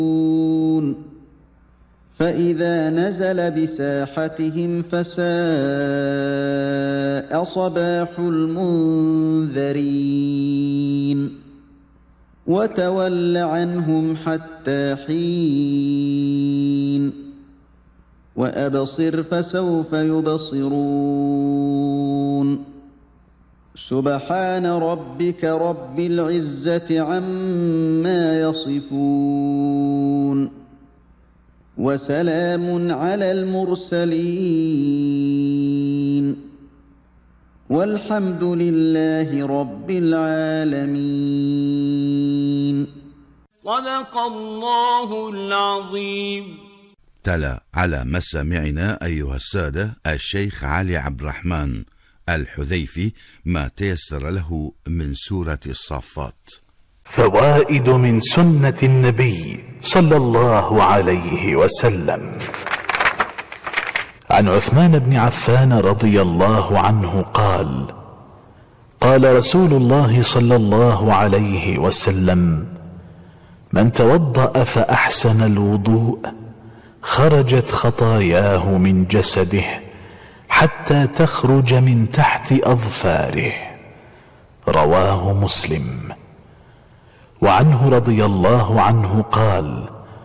فإذا نزل بساحتهم فساء صباح المنذرين وتول عنهم حتى حين وأبصر فسوف يبصرون سبحان ربك رب العزة عما يصفون وسلام على المرسلين والحمد لله رب العالمين. صدق الله العظيم. تلا على مسامعنا أيها السادة الشيخ علي عبد الرحمن الحذيفي ما تيسر له من سورة الصافات. فوائد من سنة النبي صلى الله عليه وسلم. عن عثمان بن عفان رضي الله عنه قال: قال رسول الله صلى الله عليه وسلم: من توضأ فأحسن الوضوء خرجت خطاياه من جسده حتى تخرج من تحت أظفاره. رواه مسلم. وعنه رضي الله عنه قال: